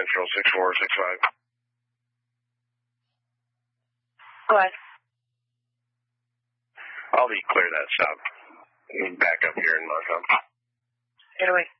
Central 6465. Go ahead. I'll clear that stop. Back up here in Montgomery. Get away.